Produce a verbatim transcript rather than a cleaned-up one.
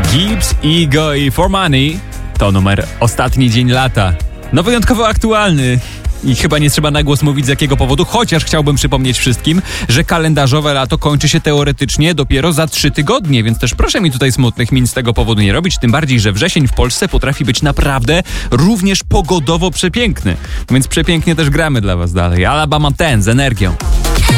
Gibbs, Ego i For Money to numer Ostatni dzień lata. No wyjątkowo aktualny. I chyba nie trzeba na głos mówić z jakiego powodu, chociaż chciałbym przypomnieć wszystkim, że kalendarzowe lato kończy się teoretycznie dopiero za trzy tygodnie, więc też proszę mi tutaj smutnych min z tego powodu nie robić, tym bardziej, że wrzesień w Polsce potrafi być naprawdę również pogodowo przepiękny. Więc przepięknie też gramy dla was dalej. Alabama ten z energią.